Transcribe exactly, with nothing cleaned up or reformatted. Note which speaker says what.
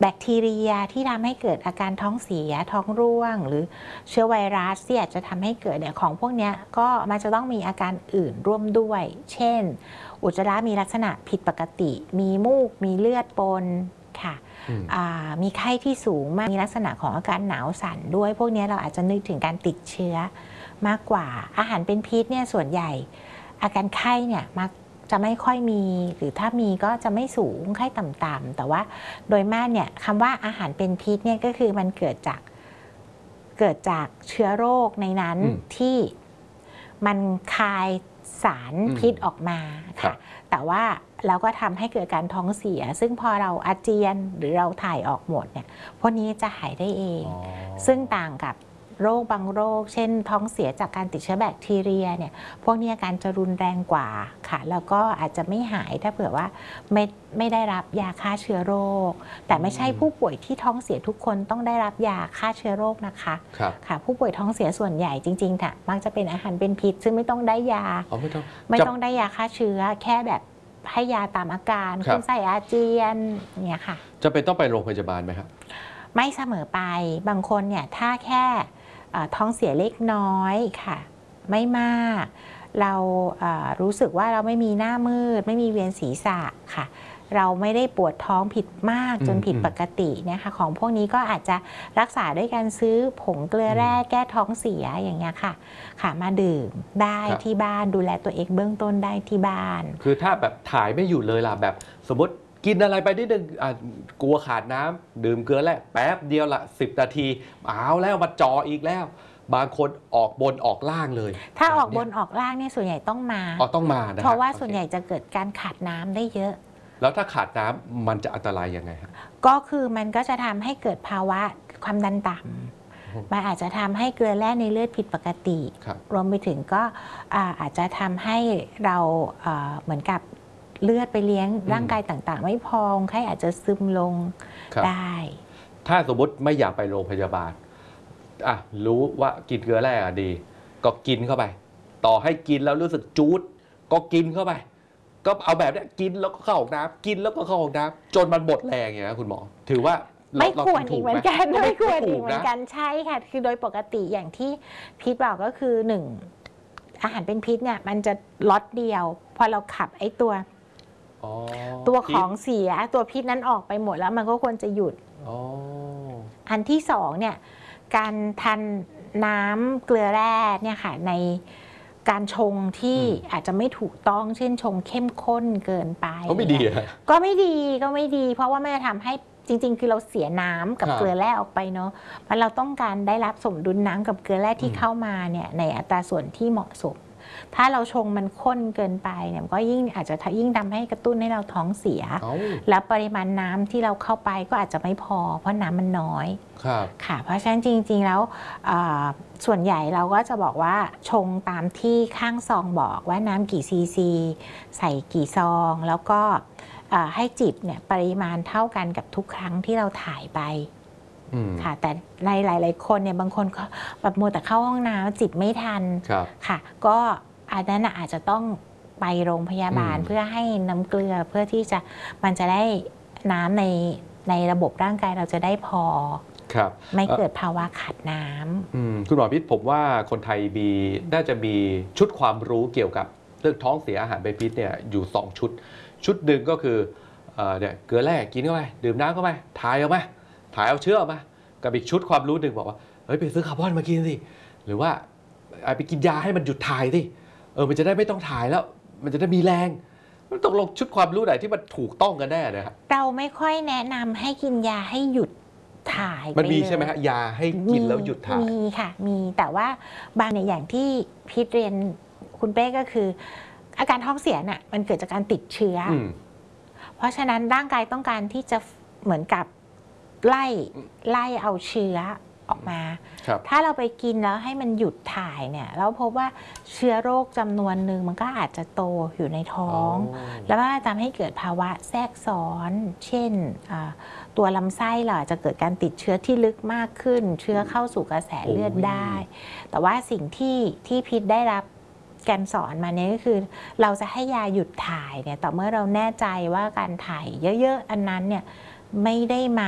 Speaker 1: แบคทีเรียที่ทำให้เกิดอาการท้องเสียท้องร่วงหรือเชื้อไวรัสที่อาจจะทำให้เกิดเนี่ยของพวกนี้ก็มันจะต้องมีอาการอื่นร่วมด้วยเช่นอุจจาระมีลักษณะผิดปกติมีมูกมีเลือดปนค่ะมีไข้ที่สูงมากมีลักษณะของอาการหนาวสั่นด้วยพวกนี้เราอาจจะนึกถึงการติดเชื้อมากกว่าอาหารเป็นพิษเนี่ยส่วนใหญ่อาการไข้เนี่ยมักจะไม่ค่อยมีหรือถ้ามีก็จะไม่สูงไข้ต่ำๆแต่ว่าโดยมากเนี่ยคำว่าอาหารเป็นพิษเนี่ยก็คือมันเกิดจากเกิดจากเชื้อโรคในนั้นที่มันคายสารพิษออกมาค่ะแต่ว่าเราก็ทำให้เกิดการท้องเสียซึ่งพอเราอาเจียนหรือเราถ่ายออกหมดเนี่ยพวกนี้จะหายได้เองซึ่งต่างกับโรคบางโรคเช่นท้องเสียจากการติดเชื้อแบคทีเรียเนี่ยพวกนี้อาการจะรุนแรงกว่าค่ะแล้วก็อาจจะไม่หายถ้าเผื่อว่าไม่ไม่ได้รับยาฆ่าเชื้อโรคแต่ไม่ใช่ผู้ป่วยที่ท้องเสียทุกคนต้องได้รับยาฆ่าเชื้อโรคนะคะค่ะผู้ป่วยท้องเสียส่วนใหญ่จริงๆค่ะมักจะเป็นอาหารเป็นพิษซึ่งไม่ต้องได้ยาไม่ต้องไม่ต้องได้ยาฆ่าเชื้อแค่แบบให้ยาตามอาการคุณใส่อาเจียนเนี่ยค่ะ
Speaker 2: จะเป็นต้องไปโรงพยาบาลไหมครับ
Speaker 1: ไม่เสมอไปบางคนเนี่ยถ้าแค่ท้องเสียเล็กน้อยค่ะไม่มากเรารู้สึกว่าเราไม่มีหน้ามืดไม่มีเวียนศีรษะค่ะเราไม่ได้ปวดท้องผิดมากจนผิดปกตินะคะของพวกนี้ก็อาจจะรักษาด้วยการซื้อผงเกลือแร่แก้ท้องเสียอย่างเงี้ยค่ะค่ะมาดื่มได้ที่บ้านดูแลตัวเองเบื้องต้นได้ที่บ้าน
Speaker 2: คือถ้าแบบถ่ายไม่อยู่เลยล่ะแบบสมมติกินอะไรไปนิดนึงกลัวขาดน้ำดื่มเกลือแร่แป๊บเดียวละสิบนาทีเอาแล้วมาจ่ออีกแล้วบางคนออกบนออกล่างเลย
Speaker 1: ถ้าออกบนออกล่างเนี่ยส่วนใหญ่ต้องมา
Speaker 2: อ๋อต้องมา
Speaker 1: เพราะว่าส่วนใหญ่จะเกิดการขาดน้ำได้เยอะ
Speaker 2: แล้วถ้าขาดน้ำมันจะอันตรายยังไงครับ
Speaker 1: ก็คือมันก็จะทำให้เกิดภาวะความดันต่ำมันอาจจะทำให้เกลือแร่ในเลือดผิดปกติรวมไปถึงก็อาจจะทำให้เราเหมือนกับเลือดไปเลี้ยงร่างกายต่างๆไม่พอไข้อาจจะซึมลงได้
Speaker 2: ถ้าสมมติไม่อยากไปโรงพยาบาลอ่ะรู้ว่ากินเกลือแร่ดีก็กินเข้าไปต่อให้กินแล้วรู้สึกจู๊ดก็กินเข้าไปก็เอาแบบนี้กินแล้วก็เข้าห้องน้ำกินแล้วก็เข้าห้องน้ำจนมันหมดแรงอย่างนี้คุณหมอถือว่า
Speaker 1: ไม่ควรอีกเหมือนกันไม่ควรอีกเหมือนกันใช่ค่ะคือโดยปกติอย่างที่พีทบอกก็คือหนึ่งอาหารเป็นพิษเนี่ยมันจะล็อตเดียวพอเราขับไอ้ตัวตัวของเสียตัวพิษนั้นออกไปหมดแล้วมันก็ควรจะหยุดอันที่สองเนี่ยการทานน้ำเกลือแร่เนี่ยค่ะในการชงที่อาจจะไม่ถูกต้องเช่นชงเข้มข้นเกินไป
Speaker 2: ก็ไม่ดี
Speaker 1: ก็ไม่ดีก็ไม่ดีเพราะว่ามันจะทำให้จริงๆคือเราเสียน้ำกับเกลือแร่ออกไปเนาะเพราะเราต้องการได้รับสมดุลน้ำกับเกลือแร่ที่เข้ามาเนี่ยในอัตราส่วนที่เหมาะสมถ้าเราชงมันข้นเกินไปเนี่ยก็ยิ่งอาจจะยิ่งทำให้กระตุ้นให้เราท้องเสียแล้วปริมาณน้ำที่เราเข้าไปก็อาจจะไม่พอเพราะน้ำมันน้อยค่ะเพราะฉะนั้นจริงๆแล้วส่วนใหญ่เราก็จะบอกว่าชงตามที่ข้างซองบอกว่าน้ำกี่ซีซีใส่กี่ซองแล้วก็ให้จิบเนี่ยปริมาณเท่ากันกับทุกครั้งที่เราถ่ายไปค่ะแต่ในหลายๆคนเนี่ยบางคนก็แบบมัวแต่เข้าห้องน้ำจิบไม่ทันค่ะก็อันนั้นอาจจะต้องไปโรงพยาบาลเพื่อให้น้ำเกลือเพื่อที่จะมันจะได้น้ำในในระบบร่างกายเราจะได้พอไม่เกิดภาวะขาดน้
Speaker 2: ำคุณหมอพิษผมว่าคนไทยมีน่าจะมีชุดความรู้เกี่ยวกับเรื่องท้องเสียอาหารเป็นพิษเนี่ยอยู่สองชุดชุดหนึ่งก็คือเนี่ยเกลือแร่กินเข้าไปดื่มน้ำเข้าไปถ่ายออกมาถ่ายเอาเชื้อออกมากับอีกชุดความรู้หนึ่งบอกว่าเฮ้ยไปซื้อคาร์บอนมากินสิหรือว่าไปกินยาให้มันหยุดถ่ายสิเออมันจะได้ไม่ต้องถ่ายแล้วมันจะได้มีแรงมันตกลงชุดความรู้ไหนที่มันถูกต้องกันแน่นะครับ
Speaker 1: เราไม่ค่อยแนะนำให้กินยาให้หยุดถ่าย
Speaker 2: มันมีใช่ไหมฮะยาให้กินแล้วหยุดถ่าย
Speaker 1: มีค่ะมีแต่ว่าบางในอย่างที่พีทเรียนคุณเป้ก็คืออาการท้องเสียน่ะมันเกิดจากการติดเชื้อเพราะฉะนั้นร่างกายต้องการที่จะเหมือนกับไล่ไล่เอาเชื้อออกมาถ้าเราไปกินแล้วให้มันหยุดถ่ายเนี่ยแล้วพบว่าเชื้อโรคจำนวนหนึ่งมันก็อาจจะโตอยู่ในท้องแล้วก็ทำให้เกิดภาวะแทรกซ้อนเช่นตัวลำไส้เราอาจจะเกิดการติดเชื้อที่ลึกมากขึ้นเชื้อเข้าสู่กระแสเลือดได้แต่ว่าสิ่งที่ที่พิษได้รับการสอนมาเนี่ยก็คือเราจะให้ยาหยุดถ่ายเนี่ยต่อเมื่อเราแน่ใจว่าการถ่ายเยอะๆอันนั้นเนี่ยไม่ได้มา